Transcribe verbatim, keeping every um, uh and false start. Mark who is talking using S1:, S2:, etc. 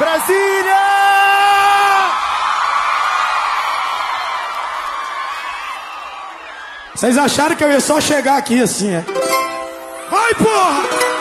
S1: Brasília! Vocês acharam que eu ia só chegar aqui assim, é? Vai, porra!